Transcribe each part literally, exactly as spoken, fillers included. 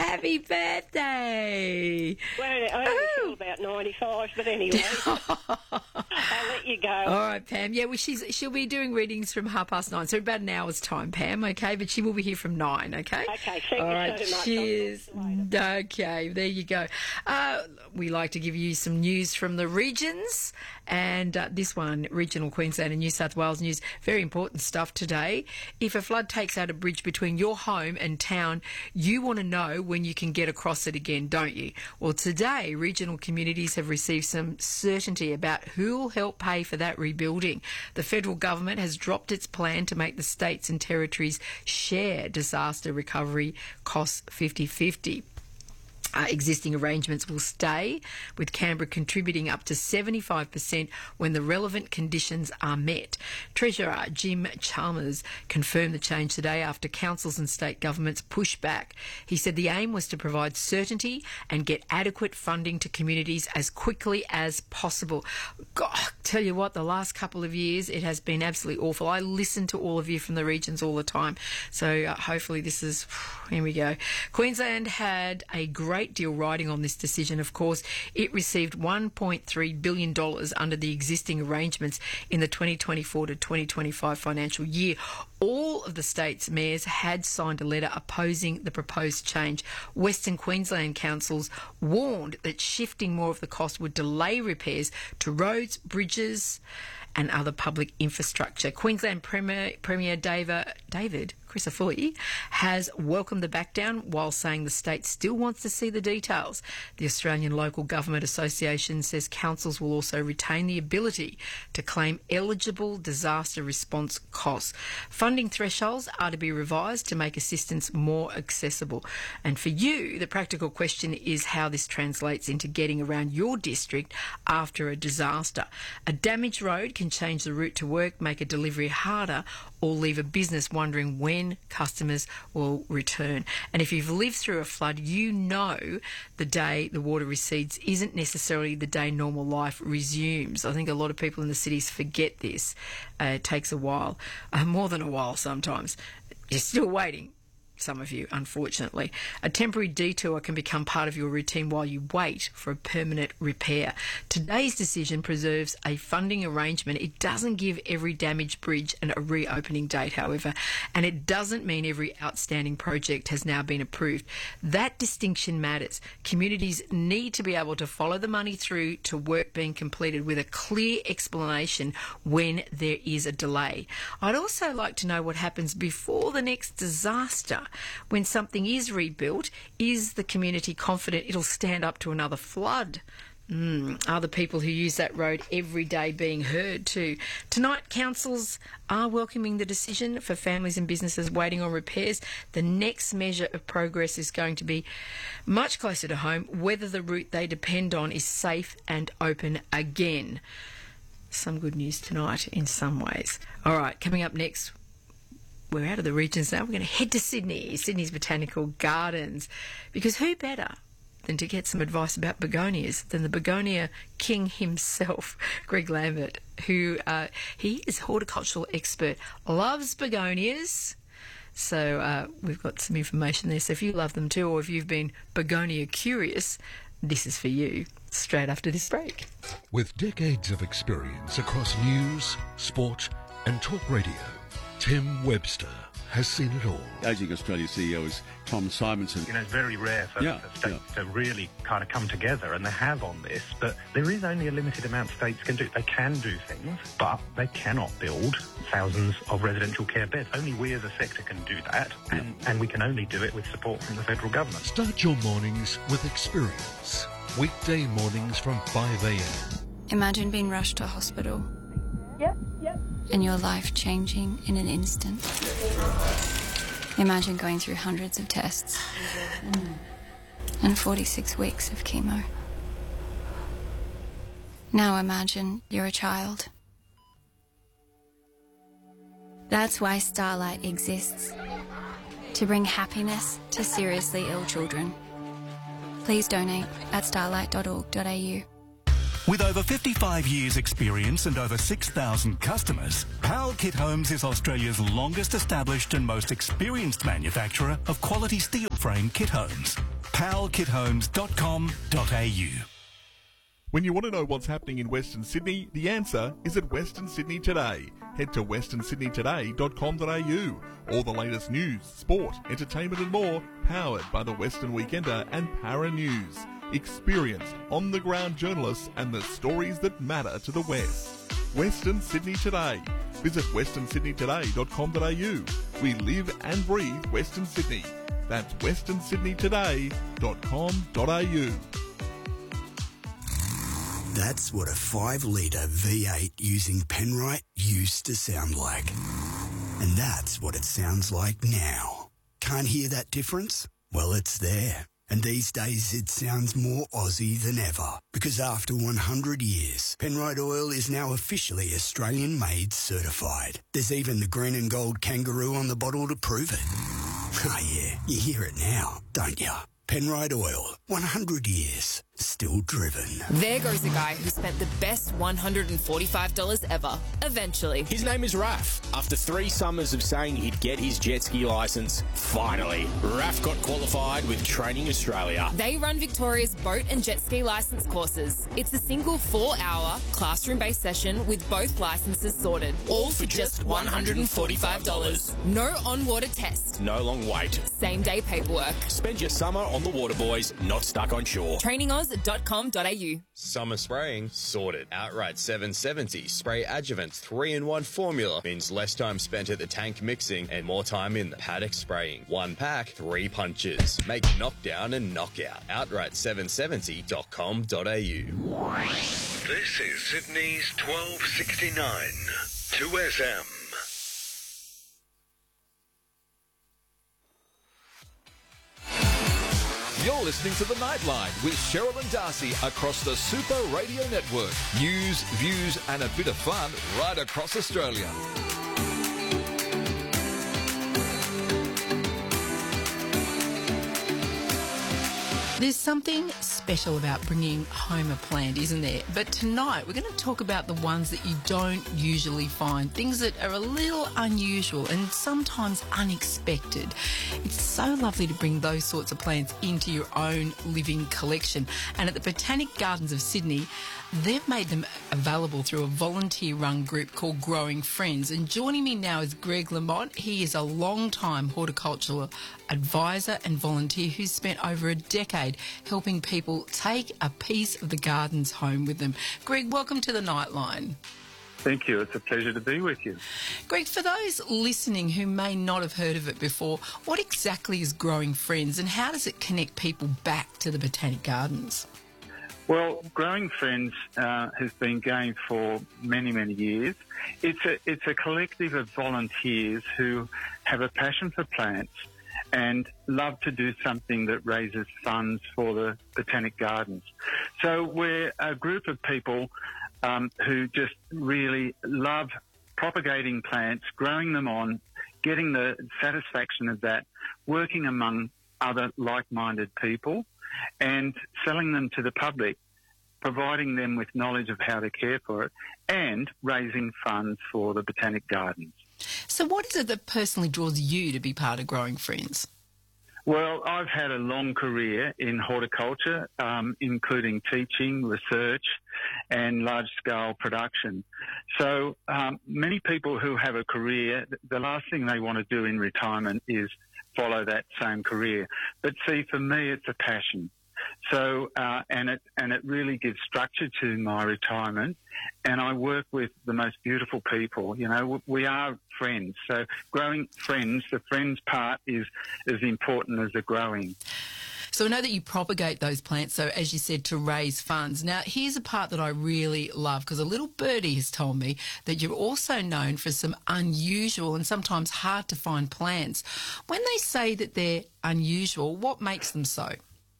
Happy birthday! Well, I only feel about ninety-five, but anyway, I'll let you go. All right, Pam. Yeah, well, she's she'll be doing readings from half past nine, so about an hour's time, Pam. Okay, but she will be here from nine. Okay. Okay. Thank All you right. so much. Cheers. Okay, there you go. Uh, we like to give you some news from the regions, and uh, this one, regional Queensland and New South Wales news. Very important stuff today. If a flood takes out a bridge between your home and town, you want to know when you can get across it again, don't you? Well, today, regional communities have received some certainty about who will help pay for that rebuilding. The federal government has dropped its plan to make the states and territories share disaster recovery costs fifty-fifty. Uh, existing arrangements will stay, with Canberra contributing up to seventy-five percent when the relevant conditions are met. Treasurer Jim Chalmers confirmed the change today after councils and state governments pushed back. He said the aim was to provide certainty and get adequate funding to communities as quickly as possible. God, tell you what, the last couple of years it has been absolutely awful. I listen to all of you from the regions all the time, so uh, hopefully this is... Here we go. Queensland had a great deal riding on this decision, of course. It received one point three billion dollars under the existing arrangements in the twenty twenty-four to twenty twenty-five financial year. All of the state's mayors had signed a letter opposing the proposed change. Western Queensland councils warned that shifting more of the cost would delay repairs to roads, bridges and other public infrastructure. Queensland Premier, Premier David, David Crisafulli has welcomed the backdown while saying the state still wants to see the details. The Australian Local Government Association says councils will also retain the ability to claim eligible disaster response costs. Funding thresholds are to be revised to make assistance more accessible. And for you, the practical question is how this translates into getting around your district after a disaster. A damaged road can change the route to work, make a delivery harder, or leave a business wondering when customers will return. And if you've lived through a flood, you know the day the water recedes isn't necessarily the day normal life resumes. I think a lot of people in the cities forget this. Uh, it takes a while, uh, more than a while sometimes. You're still waiting. Some of you, unfortunately. A temporary detour can become part of your routine while you wait for a permanent repair. Today's decision preserves a funding arrangement. It doesn't give every damaged bridge an, a reopening date, however, and it doesn't mean every outstanding project has now been approved. That distinction matters. Communities need to be able to follow the money through to work being completed with a clear explanation when there is a delay. I'd also like to know what happens before the next disaster. When something is rebuilt, is the community confident it'll stand up to another flood? Mm, are the people who use that road every day being heard too? Tonight, councils are welcoming the decision for families and businesses waiting on repairs. The next measure of progress is going to be much closer to home, whether the route they depend on is safe and open again. Some good news tonight in some ways. All right, coming up next, we're out of the regions now. We're going to head to Sydney, Sydney's Botanical Gardens, because who better than to get some advice about begonias than the begonia king himself, Greg Lambert, who uh, he is a horticultural expert, loves begonias. So uh, we've got some information there. So if you love them too, or if you've been begonia curious, this is for you. Straight after this break. With decades of experience across news, sport and talk radio, Tim Webster has seen it all. Ageing Australia C E O is Tom Simonson. You know, it's very rare for, yeah, for states yeah. to really kind of come together, and they have on this, but there is only a limited amount states can do. They can do things, but they cannot build thousands of residential care beds. Only we as a sector can do that, and, and we can only do it with support from the federal government. Start your mornings with experience. Weekday mornings from five a m. Imagine being rushed to hospital. Yep, yep. And your life changing in an instant. Imagine going through hundreds of tests and forty-six weeks of chemo. Now imagine you're a child. That's why Starlight exists, to bring happiness to seriously ill children. Please donate at starlight dot org dot a u. With over fifty-five years experience and over six thousand customers, Powell Kit Homes is Australia's longest established and most experienced manufacturer of quality steel frame kit homes. pal kit homes dot com dot a u. When you want to know what's happening in Western Sydney, the answer is at Western Sydney Today. Head to western sydney today dot com dot a u. All the latest news, sport, entertainment and more, powered by the Western Weekender and Para News. Experienced, on-the-ground journalists and the stories that matter to the West. Western Sydney Today. Visit western sydney today dot com dot a u. We live and breathe Western Sydney. That's western sydney today dot com dot a u. That's what a five litre V eight using Penrite used to sound like. And that's what it sounds like now. Can't hear that difference? Well, it's there. And these days it sounds more Aussie than ever. Because after one hundred years, Penrite Oil is now officially Australian-made certified. There's even the green and gold kangaroo on the bottle to prove it. Oh yeah, you hear it now, don't you? Penrite Oil, one hundred years, still driven. There goes a guy who spent the best one hundred forty-five dollars ever, eventually. His name is Raf. After three summers of saying he'd get his jet ski licence, finally, Raf got qualified with Training Australia. They run Victoria's boat and jet ski licence courses. It's a single four-hour classroom-based session with both licences sorted, all for just one hundred forty-five dollars. No on-water test. No long wait. Same-day paperwork. Spend your summer on the water, boys, not stuck on shore. training oz dot com dot a u. Summer spraying sorted. Outright seven seventy Spray Adjuvant three in one formula means less time spent at the tank mixing and more time in the paddock spraying. One pack, three punches. Make knockdown and knockout. Outright seven seventy dot com dot a u. This is Sydney's twelve sixty-nine, two S M. You're listening to The Nightline with Cheryl and Darcy across the Super Radio Network. News, views and a bit of fun right across Australia. There's something special about bringing home a plant, isn't there? But tonight we're going to talk about the ones that you don't usually find, things that are a little unusual and sometimes unexpected. It's so lovely to bring those sorts of plants into your own living collection. And at the Botanic Gardens of Sydney, they've made them available through a volunteer-run group called Growing Friends. And joining me now is Greg Lamont. He is a long-time horticultural advisor and volunteer who's spent over a decade helping people take a piece of the gardens home with them. Greg, welcome to the Nightline. Thank you. It's a pleasure to be with you. Greg, for those listening who may not have heard of it before, what exactly is Growing Friends and how does it connect people back to the Botanic Gardens? Well, Growing Friends uh, has been going for many, many years. It's a, it's a collective of volunteers who have a passion for plants and love to do something that raises funds for the Botanic Gardens. So we're a group of people um, who just really love propagating plants, growing them on, getting the satisfaction of that, working among other like-minded people and selling them to the public, providing them with knowledge of how to care for it and raising funds for the Botanic Gardens. So what is it that personally draws you to be part of Growing Friends? Well, I've had a long career in horticulture, um, including teaching, research and large-scale production. So um, many people who have a career, the last thing they want to do in retirement is follow that same career. But see, for me, it's a passion. So, uh, and it and it really gives structure to my retirement. And I work with the most beautiful people. You know, we are friends. So, growing friends, the friends part is as important as the growing. So I know that you propagate those plants, so as you said, to raise funds. Now, here's a part that I really love, because a little birdie has told me that you're also known for some unusual and sometimes hard to find plants. When they say that they're unusual, what makes them so?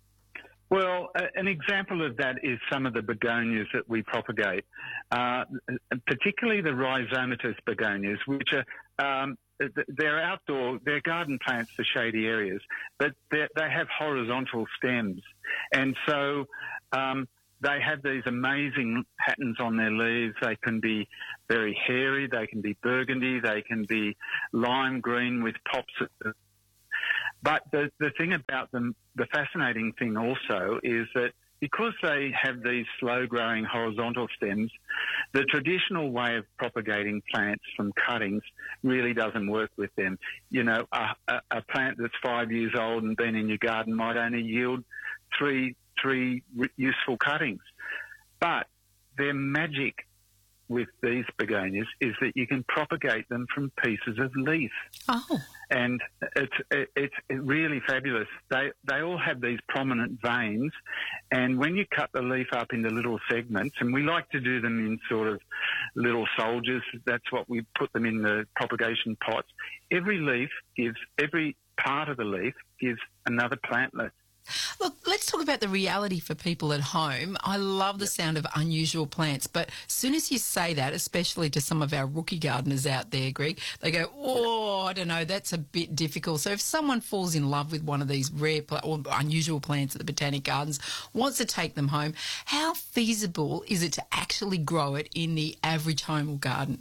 Well, an example of that is some of the begonias that we propagate, uh, particularly the rhizomatous begonias, which are um, they're outdoor, they're garden plants for shady areas, but they have horizontal stems, and so um, they have these amazing patterns on their leaves. They can be very hairy, they can be burgundy, they can be lime green with pops of But the, the thing about them, the fascinating thing also is that because they have these slow-growing horizontal stems, the traditional way of propagating plants from cuttings really doesn't work with them. You know, a, a, a plant that's five years old and been in your garden might only yield three three useful cuttings. But their magic with these begonias is that you can propagate them from pieces of leaf. Oh. And it's it, it's really fabulous. They they all have these prominent veins, and when you cut the leaf up into little segments, and we like to do them in sort of little soldiers, that's what we put them in the propagation pots. Every leaf gives, every part of the leaf gives another plantlet. Look, let's talk about the reality for people at home. I love the sound of unusual plants, but as soon as you say that, especially to some of our rookie gardeners out there, Greg, they go, oh, I don't know, that's a bit difficult. So if someone falls in love with one of these rare pl- or unusual plants at the Botanic Gardens, wants to take them home, how feasible is it to actually grow it in the average home or garden?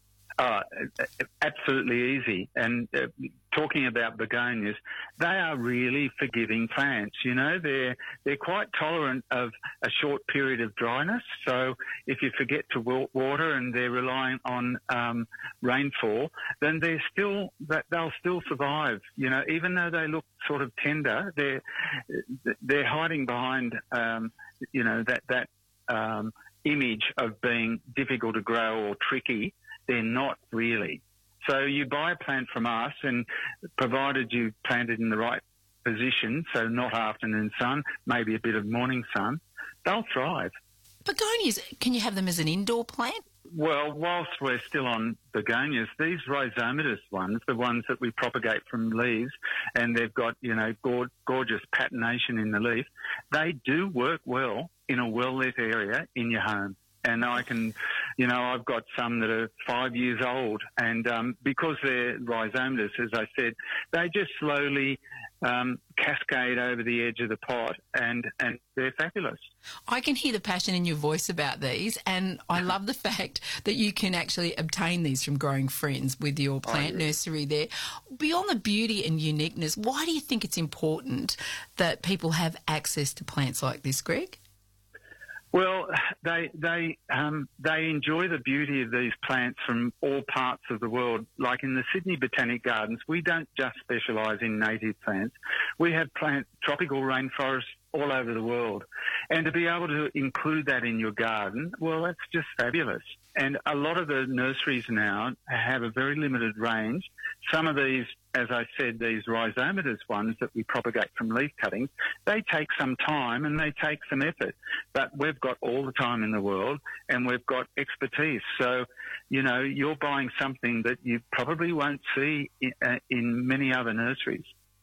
Oh, absolutely easy. And uh, talking about begonias, they are really forgiving plants. You know, they're they're quite tolerant of a short period of dryness. So if you forget to water and they're relying on um, rainfall, then they're still they'll still survive. You know, even though they look sort of tender, they're they're hiding behind um, you know that that um, image of being difficult to grow or tricky. They're not really. So you buy a plant from us, and provided you plant it in the right position, so not afternoon sun, maybe a bit of morning sun, they'll thrive. Begonias, can you have them as an indoor plant? Well, whilst we're still on begonias, these rhizomatous ones, the ones that we propagate from leaves, and they've got, you know, gorgeous patination in the leaf, they do work well in a well-lit area in your home. And I can, you know, I've got some that are five years old, and um, because they're rhizomatous, as I said, they just slowly um, cascade over the edge of the pot, and, and they're fabulous. I can hear the passion in your voice about these, and I love the fact that you can actually obtain these from Growing Friends with your plant oh, yeah. nursery there. Beyond the beauty and uniqueness, why do you think it's important that people have access to plants like this, Greg? Well, they they um, they enjoy the beauty of these plants from all parts of the world. Like in the Sydney Botanic Gardens, we don't just specialise in native plants. We have plant tropical rainforests all over the world. And to be able to include that in your garden, well, that's just fabulous. And a lot of the nurseries now have a very limited range. Some of these, as I said, these rhizomatous ones that we propagate from leaf cuttings, they take some time and they take some effort. But we've got all the time in the world, and we've got expertise. So, you know, you're buying something that you probably won't see in, uh, in many other nurseries.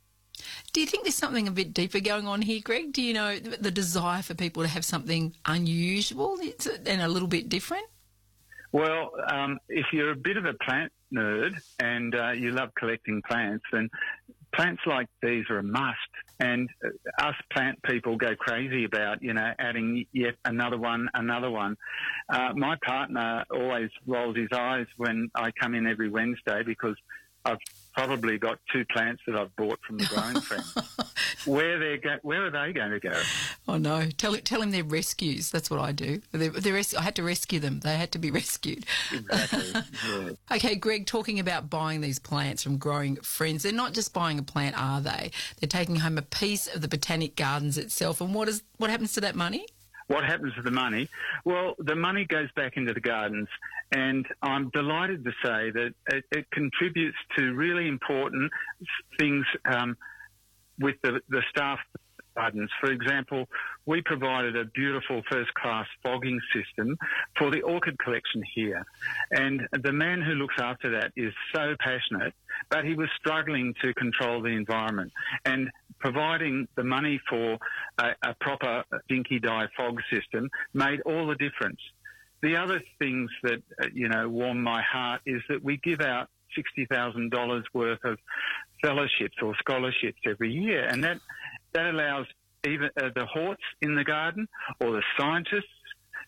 Do you think there's something a bit deeper going on here, Greg? Do you know the desire for people to have something unusual and a little bit different? Well, um, if you're a bit of a plant nerd and uh, you love collecting plants, then plants like these are a must. And us plant people go crazy about, you know, adding yet another one, another one. Uh, my partner always rolls his eyes when I come in every Wednesday because I've probably got two plants that I've bought from the Growing Friends. Where they go, where are they going to go? Oh no! Tell tell him they're rescues. That's what I do. They're, they're res- I had to rescue them. They had to be rescued. Exactly. Yeah. Okay, Greg. Talking about buying these plants from Growing Friends, they're not just buying a plant, are they? They're taking home a piece of the Botanic Gardens itself. And what is what happens to that money? What happens to the money? Well, the money goes back into the gardens, and I'm delighted to say that it, it contributes to really important things um, with the, the staff gardens. For example, we provided a beautiful first-class fogging system for the orchid collection here, and the man who looks after that is so passionate, but he was struggling to control the environment, and providing the money for a, a proper dinky dye fog system made all the difference. The other things that, uh, you know, warm my heart is that we give out sixty thousand dollars worth of fellowships or scholarships every year, and that, that allows even uh, the horts in the garden or the scientists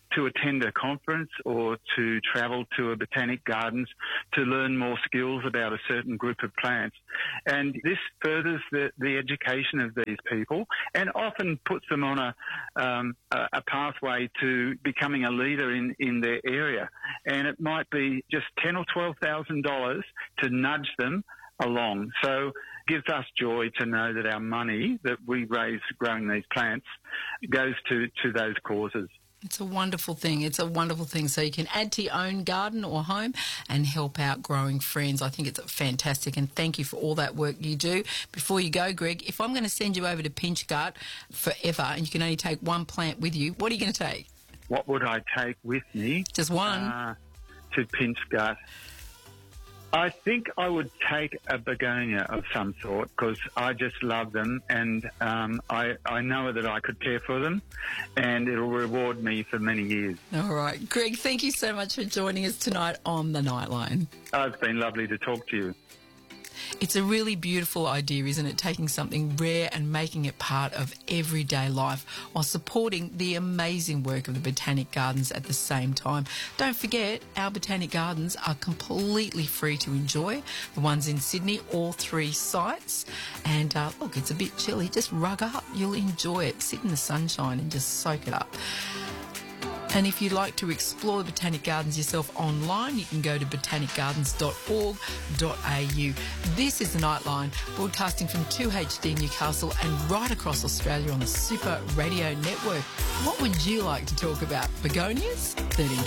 to attend a conference or to travel to a botanic gardens to learn more skills about a certain group of plants. And this furthers the, the education of these people and often puts them on a, um, a, a pathway to becoming a leader in, in their area. And it might be just ten thousand dollars or twelve thousand dollars to nudge them along. So it gives us joy to know that our money that we raise growing these plants goes to, to those causes. It's a wonderful thing. It's a wonderful thing. So you can add to your own garden or home and help out growing friends. I think it's fantastic, and thank you for all that work you do. Before you go, Greg, if I'm going to send you over to Pinchgut forever and you can only take one plant with you, what are you going to take? What would I take with me? Just one. Uh, to Pinchgut. I think I would take a begonia of some sort because I just love them, and um, I, I know that I could care for them, and it'll reward me for many years. All right. Greg, thank you so much for joining us tonight on The Nightline. Oh, it's been lovely to talk to you. It's a really beautiful idea, isn't it? Taking something rare and making it part of everyday life while supporting the amazing work of the Botanic Gardens at the same time. Don't forget, our Botanic Gardens are completely free to enjoy. The ones in Sydney, all three sites. And uh, look, it's a bit chilly. Just rug up. You'll enjoy it. Sit in the sunshine and just soak it up. And if you'd like to explore the Botanic Gardens yourself online, you can go to botanic gardens dot org dot a u. This is The Nightline, broadcasting from two H D Newcastle and right across Australia on the Super Radio Network. What would you like to talk about? Begonias? thirteen